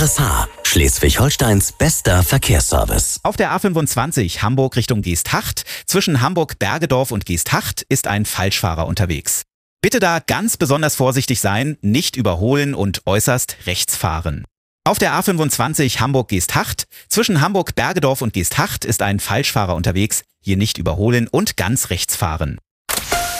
RSH, Schleswig-Holsteins bester Verkehrsservice. Auf der A25 Hamburg Richtung Geesthacht zwischen Hamburg-Bergedorf und Geesthacht ist ein Falschfahrer unterwegs. Bitte da ganz besonders vorsichtig sein, nicht überholen und äußerst rechts fahren. Auf der A25 Hamburg-Geesthacht zwischen Hamburg-Bergedorf und Geesthacht ist ein Falschfahrer unterwegs, hier nicht überholen und ganz rechts fahren.